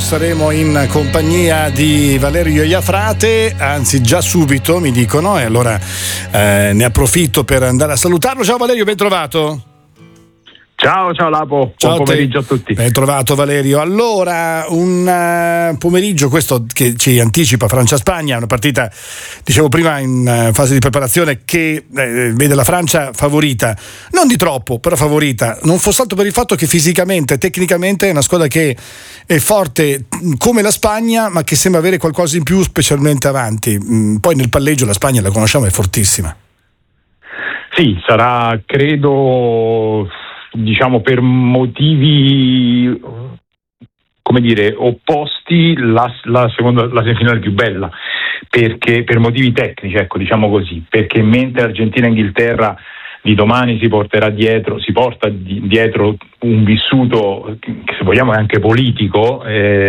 saremo in compagnia di Valerio Iafrate, anzi già subito mi dicono, e allora ne approfitto per andare a salutarlo. Ciao Valerio, ben trovato. Ciao Lapo, ciao, buon pomeriggio a tutti. Ben trovato Valerio. Allora, un pomeriggio questo che ci anticipa Francia-Spagna, una partita, dicevo prima, in fase di preparazione che vede la Francia favorita, non di troppo, però favorita, non fosse altro per il fatto che fisicamente, tecnicamente è una squadra che è forte come la Spagna, ma che sembra avere qualcosa in più, specialmente avanti. Poi nel palleggio la Spagna, la conosciamo, è fortissima. Sì, sarà, credo, diciamo per motivi, come dire, opposti, la semifinale più bella, perché per motivi tecnici, ecco, diciamo così, perché mentre Argentina e Inghilterra di domani si porta dietro un vissuto che, se vogliamo, è anche politico,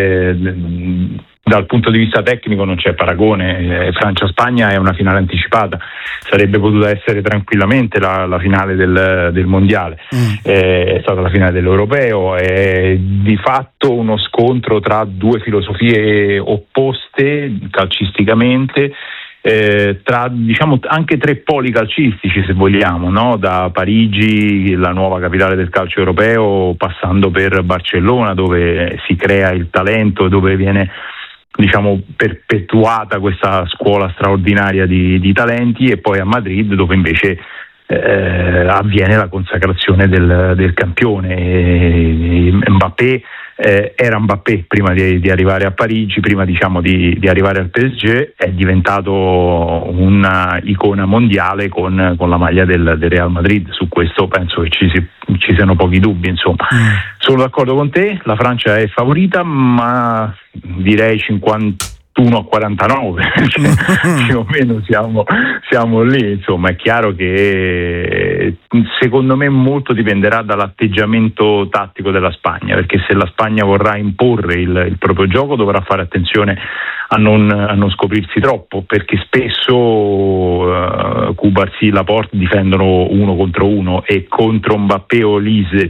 dal punto di vista tecnico non c'è paragone. Francia-Spagna è una finale anticipata, sarebbe potuta essere tranquillamente la finale del mondiale, è stata la finale dell'Europeo, è di fatto uno scontro tra due filosofie opposte calcisticamente, tra, diciamo, anche tre poli calcistici, se vogliamo, no? Da Parigi, la nuova capitale del calcio europeo, passando per Barcellona, dove si crea il talento, dove viene, diciamo, perpetuata questa scuola straordinaria di talenti, e poi a Madrid, dove invece avviene la consacrazione del campione. Mbappé era Mbappé prima di arrivare a Parigi, prima, diciamo, di arrivare al PSG, è diventato una icona mondiale con la maglia del Real Madrid. Su questo penso che ci siano pochi dubbi, insomma. Sono d'accordo con te, la Francia è favorita, ma direi 51-49, più o meno siamo lì, insomma. È chiaro che secondo me molto dipenderà dall'atteggiamento tattico della Spagna, perché se la Spagna vorrà imporre il proprio gioco dovrà fare attenzione a non scoprirsi troppo, perché spesso Cubarsí e Laporte difendono uno contro uno, e contro Mbappé, Olise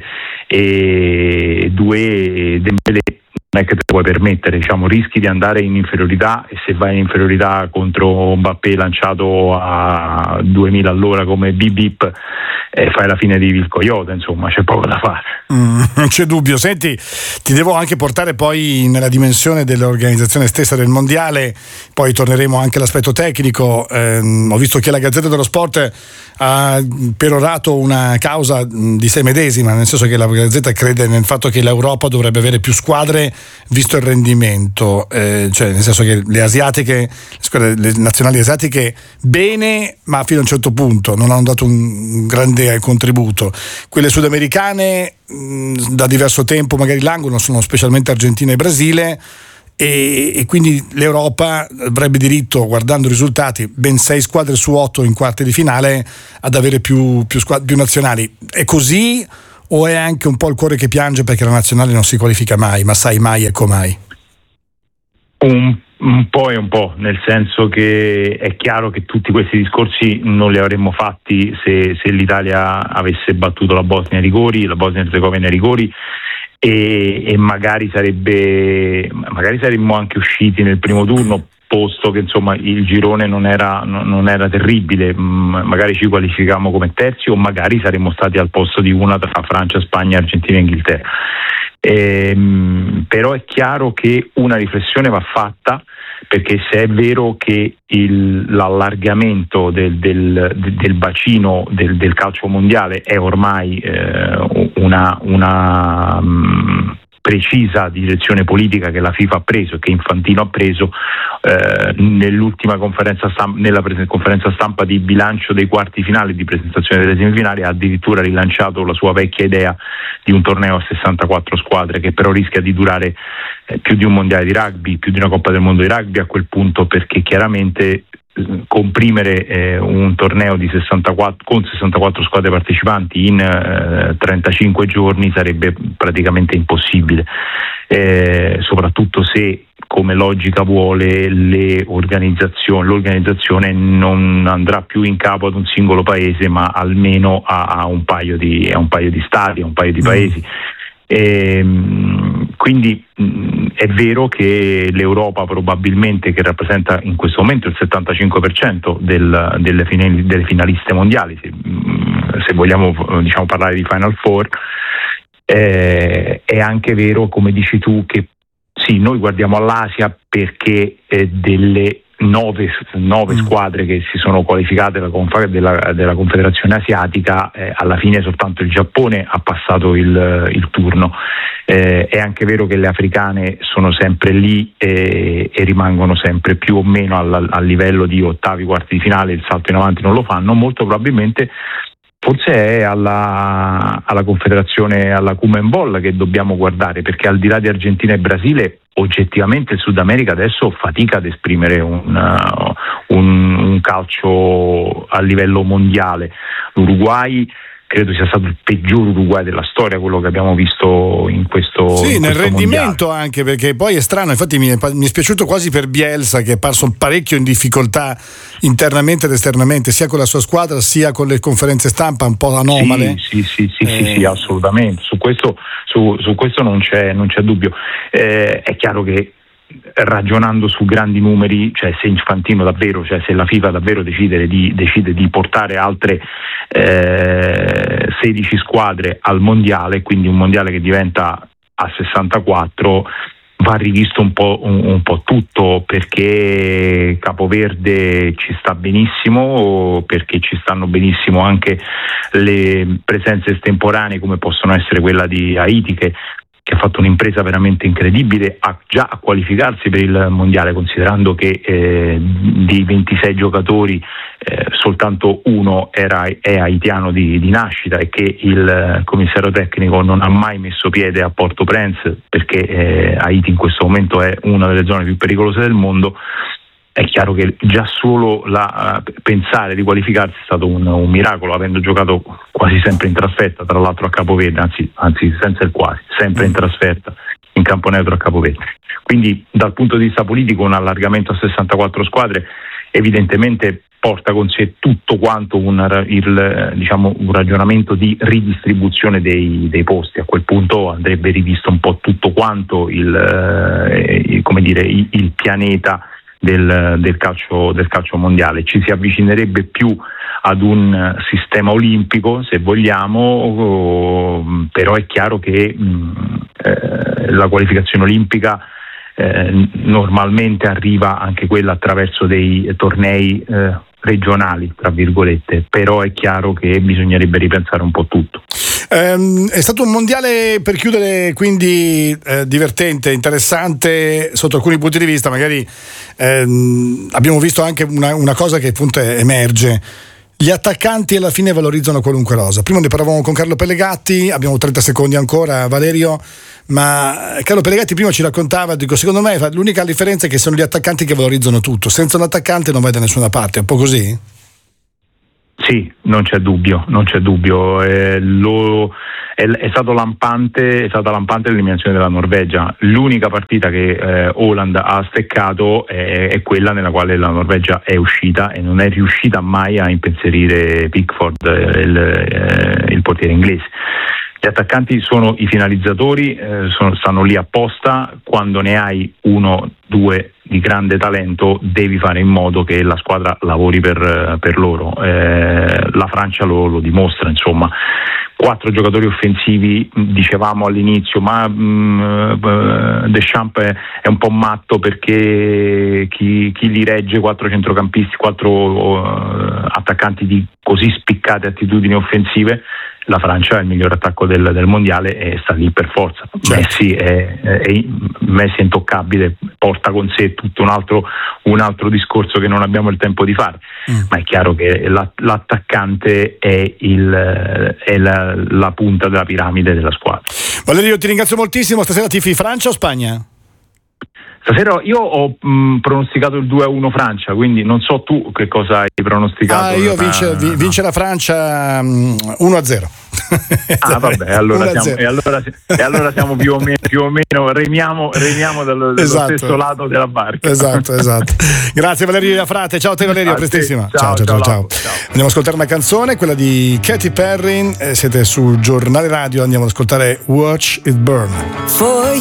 e Dembélé non è che te puoi permettere, diciamo, rischi di andare in inferiorità, e se vai in inferiorità contro Mbappé lanciato a 2000 all'ora come bip bip, fai la fine di Vilcoyota, insomma, c'è poco da fare. Non c'è dubbio. Senti, ti devo anche portare poi nella dimensione dell'organizzazione stessa del mondiale, poi torneremo anche all'aspetto tecnico. Ho visto che la Gazzetta dello Sport ha perorato una causa di sé medesima, nel senso che la Gazzetta crede nel fatto che l'Europa dovrebbe avere più squadre visto il rendimento, cioè nel senso che le nazionali asiatiche bene, ma fino a un certo punto non hanno dato un grande contributo. Quelle sudamericane da diverso tempo magari languono, sono specialmente Argentina e Brasile, e quindi l'Europa avrebbe diritto, guardando i risultati, ben 6 squadre su 8 in quarti di finale, ad avere più nazionali. È così, o è anche un po' il cuore che piange perché la nazionale non si qualifica mai, ma sai mai e com'ai? Un po' e un po', nel senso che è chiaro che tutti questi discorsi non li avremmo fatti se l'Italia avesse battuto la Bosnia ai rigori, la Bosnia Erzegovina ai rigori, e magari saremmo anche usciti nel primo turno, posto che, insomma, il girone non era terribile, magari ci qualificavamo come terzi, o magari saremmo stati al posto di una tra Francia, Spagna, Argentina e Inghilterra. Però è chiaro che una riflessione va fatta, perché se è vero che l'allargamento del bacino del calcio mondiale è ormai una precisa direzione politica che la FIFA ha preso e che Infantino ha preso, nell'ultima conferenza stampa di bilancio dei quarti finali, di presentazione delle semifinali, ha addirittura rilanciato la sua vecchia idea di un torneo a 64 squadre, che però rischia di durare più di un mondiale di rugby, più di una Coppa del Mondo di rugby a quel punto, perché chiaramente comprimere un torneo con 64 squadre partecipanti in 35 giorni sarebbe praticamente impossibile, soprattutto se, come logica vuole, l'organizzazione non andrà più in capo ad un singolo paese, ma almeno a un paio di stati, a un paio di paesi. Quindi È vero che l'Europa probabilmente, che rappresenta in questo momento il 75% delle finaliste mondiali, se vogliamo parlare di Final Four, è anche vero, come dici tu, che sì, noi guardiamo all'Asia perché delle 9 squadre che si sono qualificate della Confederazione Asiatica, alla fine soltanto il Giappone ha passato il turno. È anche vero che le africane sono sempre lì e rimangono sempre più o meno al livello di ottavi, quarti di finale, il salto in avanti non lo fanno, molto probabilmente. Forse è alla Confederazione, alla CONMEBOL che dobbiamo guardare, perché al di là di Argentina e Brasile, oggettivamente il Sud America adesso fatica ad esprimere un calcio a livello mondiale. L'Uruguay credo sia stato il peggior Uruguay della storia, quello che abbiamo visto in questo nel rendimento mondiale. Anche perché poi è strano, infatti mi è spiaciuto quasi per Bielsa, che è parso parecchio in difficoltà internamente ed esternamente, sia con la sua squadra sia con le conferenze stampa un po' anomale. Sì, assolutamente, su questo non c'è dubbio. È chiaro che, ragionando su grandi numeri, cioè se Infantino davvero, cioè se la FIFA davvero decide di portare altre 16 squadre al mondiale, quindi un mondiale che diventa a 64, va rivisto un po' tutto, perché Capoverde ci sta benissimo, perché ci stanno benissimo anche le presenze estemporanee come possono essere quella di Haiti, che ha fatto un'impresa veramente incredibile già a qualificarsi per il mondiale, considerando che di 26 giocatori soltanto uno è haitiano di nascita, e che il commissario tecnico non ha mai messo piede a Port-au-Prince, perché Haiti in questo momento è una delle zone più pericolose del mondo. È chiaro che già solo pensare di qualificarsi è stato un miracolo, avendo giocato quasi sempre in trasferta, tra l'altro a Capoverde, anzi senza il quasi, sempre in trasferta, in campo neutro a Capoverde. Quindi dal punto di vista politico un allargamento a 64 squadre evidentemente porta con sé tutto quanto un ragionamento di ridistribuzione dei posti. A quel punto andrebbe rivisto un po' tutto quanto il pianeta del calcio mondiale. Ci si avvicinerebbe più ad un sistema olimpico, se vogliamo, però è chiaro che la qualificazione olimpica normalmente arriva anche quella attraverso dei tornei regionali, tra virgolette, però è chiaro che bisognerebbe ripensare un po' tutto. È stato un mondiale, per chiudere, quindi divertente, interessante sotto alcuni punti di vista. Magari abbiamo visto anche una cosa che appunto emerge: gli attaccanti alla fine valorizzano qualunque cosa. Prima ne parlavamo con Carlo Pellegatti, abbiamo 30 secondi ancora, Valerio, ma Carlo Pellegatti prima ci raccontava, secondo me l'unica differenza è che sono gli attaccanti che valorizzano tutto, senza un attaccante non vai da nessuna parte. È un po' così? Sì, non c'è dubbio. È stata lampante l'eliminazione della Norvegia. L'unica partita che Haaland ha steccato è quella nella quale la Norvegia è uscita e non è riuscita mai a impensierire Pickford, il portiere inglese. Gli attaccanti sono i finalizzatori, stanno lì apposta. Quando ne hai uno, due di grande talento, devi fare in modo che la squadra lavori per loro. La Francia lo dimostra, insomma. 4 giocatori offensivi, dicevamo all'inizio, ma Deschamps è un po' matto, perché chi li regge 4 centrocampisti, 4 attaccanti di così spiccate attitudini offensive? La Francia è il miglior attacco del mondiale e sta lì per forza. Certo. Messi è intoccabile, porta con sé tutto un altro discorso che non abbiamo il tempo di fare, ma è chiaro che l'attaccante è la punta della piramide della squadra. Valerio, ti ringrazio moltissimo. Stasera tifi Francia o Spagna? Stasera io ho pronosticato il 2-1 Francia, quindi non so tu che cosa hai pronosticato. Io vince la Francia 1-0. Vabbè, allora siamo più o meno remiamo dallo stesso lato della barca. Esatto. Grazie Valerio da Frate. Ciao a te Valerio, prestissima. Ciao. Andiamo ad ascoltare una canzone, quella di Katy Perry. Siete sul Giornale Radio, andiamo ad ascoltare Watch It Burn.